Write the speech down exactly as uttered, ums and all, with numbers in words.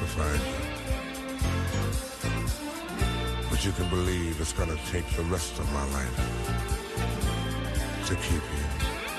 find you. But you can believe it's gonna take the rest of my life to keep you.